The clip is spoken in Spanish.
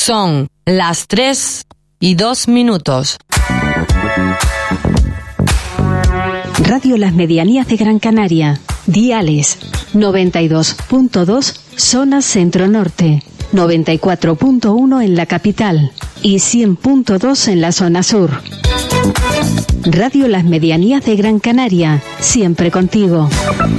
Son las 3:02. Radio Las Medianías de Gran Canaria. Diales 92.2 zona centro-norte, 94.1 en la capital y 100.2 en la zona sur. Radio Las Medianías de Gran Canaria, siempre contigo.